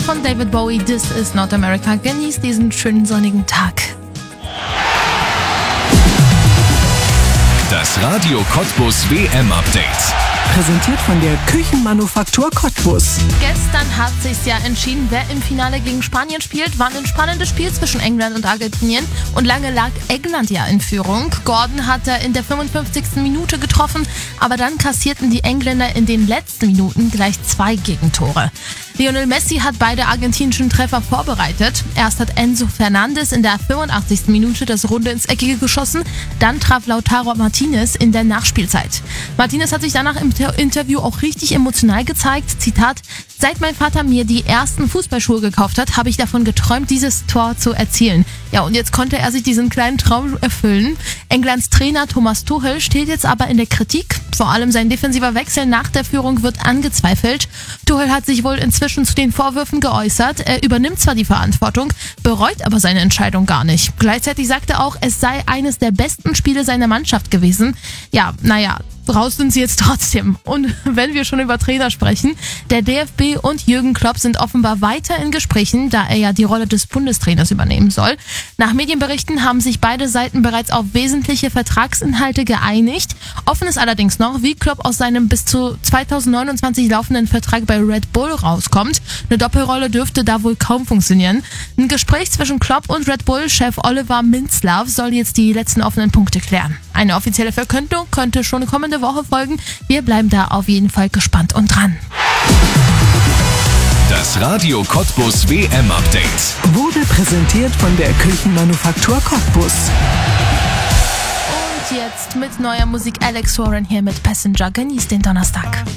von David Bowie, This is not America. Genießt diesen schönen sonnigen Tag. Das Radio Cottbus WM-Update. Präsentiert von der Küchenmanufaktur Cottbus. Gestern hat sich's ja entschieden, wer im Finale gegen Spanien spielt. War ein spannendes Spiel zwischen England und Argentinien. Und lange lag England ja in Führung. Gordon hat er in der 55. Minute getroffen. Aber dann kassierten die Engländer in den letzten Minuten gleich 2 Gegentore. Lionel Messi hat beide argentinischen Treffer vorbereitet. Erst hat Enzo Fernandes in der 85. Minute das Runde ins Eckige geschossen. Dann traf Lautaro Martinez in der Nachspielzeit. Martinez hat sich danach im Interview auch richtig emotional gezeigt. Zitat: Seit mein Vater mir die ersten Fußballschuhe gekauft hat, habe ich davon geträumt, dieses Tor zu erzielen. Ja, und jetzt konnte er sich diesen kleinen Traum erfüllen. Englands Trainer Thomas Tuchel steht jetzt aber in der Kritik. Vor allem sein defensiver Wechsel nach der Führung wird angezweifelt. Tuchel hat sich wohl inzwischen zu den Vorwürfen geäußert. Er übernimmt zwar die Verantwortung, bereut aber seine Entscheidung gar nicht. Gleichzeitig sagt er auch, es sei eines der besten Spiele seiner Mannschaft gewesen. Ja, naja, raus sind sie jetzt trotzdem. Und wenn wir schon über Trainer sprechen, der DFB und Jürgen Klopp sind offenbar weiter in Gesprächen, da er ja die Rolle des Bundestrainers übernehmen soll. Nach Medienberichten haben sich beide Seiten bereits auf wesentliche Vertragsinhalte geeinigt. Offen ist allerdings noch, wie Klopp aus seinem bis zu 2029 laufenden Vertrag bei Red Bull rauskommt. Eine Doppelrolle dürfte da wohl kaum funktionieren. Ein Gespräch zwischen Klopp und Red Bull-Chef Oliver Mintzlaff soll jetzt die letzten offenen Punkte klären. Eine offizielle Verkündung könnte schon kommende Woche folgen. Wir bleiben da auf jeden Fall gespannt und dran. Das Radio Cottbus WM-Update Wurde präsentiert von der Küchenmanufaktur Cottbus. Und jetzt mit neuer Musik Alex Warren hier mit Passenger. Genießt den Donnerstag.